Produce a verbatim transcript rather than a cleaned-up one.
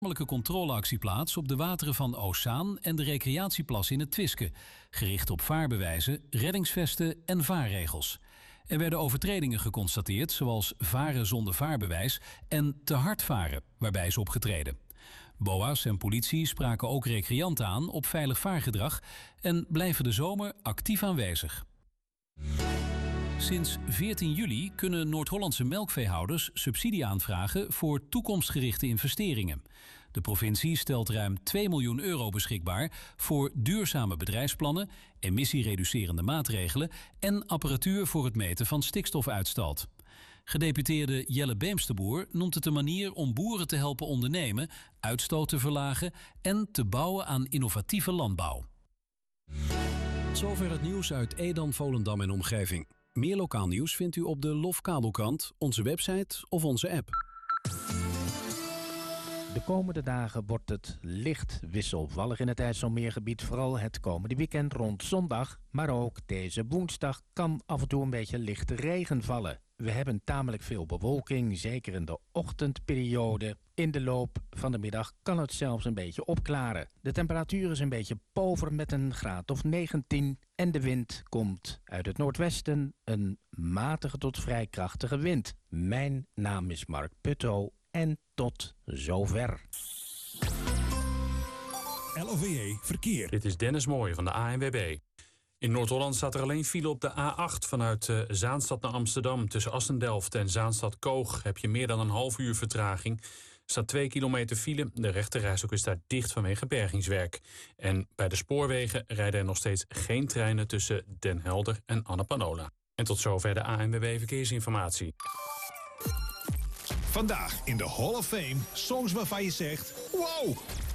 controleactie plaats op de wateren van Oostzaan en de recreatieplas in het Twiske, gericht op vaarbewijzen, reddingsvesten en vaarregels. Er werden overtredingen geconstateerd, zoals varen zonder vaarbewijs en te hard varen, waarbij is opgetreden. B O A's en politie spraken ook recreanten aan op veilig vaargedrag en blijven de zomer actief aanwezig. Sinds veertien juli kunnen Noord-Hollandse melkveehouders subsidie aanvragen voor toekomstgerichte investeringen. De provincie stelt ruim twee miljoen euro beschikbaar voor duurzame bedrijfsplannen, emissiereducerende maatregelen en apparatuur voor het meten van stikstofuitstoot. Gedeputeerde Jelle Beemsterboer noemt het een manier om boeren te helpen ondernemen, uitstoot te verlagen en te bouwen aan innovatieve landbouw. Zover het nieuws uit Edam, Volendam en omgeving. Meer lokaal nieuws vindt u op de Lofkabelkrant, onze website of onze app. De komende dagen wordt het licht wisselvallig in het IJsselmeergebied. Vooral het komende weekend rond zondag. Maar ook deze woensdag kan af en toe een beetje lichte regen vallen. We hebben tamelijk veel bewolking, zeker in de ochtendperiode. In de loop van de middag kan het zelfs een beetje opklaren. De temperatuur is een beetje pover met een graad of negentien. En de wind komt uit het noordwesten, een matige tot vrij krachtige wind. Mijn naam is Mark Putto en tot zover. L O V E Verkeer. Dit is Dennis Mooij van de A N W B. In Noord-Holland staat er alleen file op de A acht vanuit uh, Zaanstad naar Amsterdam. Tussen Assendelft en Zaanstad-Koog heb je meer dan een half uur vertraging. Er staat twee kilometer file. De rechterrijstrook is daar dicht vanwege bergingswerk. En bij de spoorwegen rijden er nog steeds geen treinen tussen Den Helder en Annapanola. En tot zover de A N W B Verkeersinformatie. Vandaag in de Hall of Fame songs waarvan je zegt wow.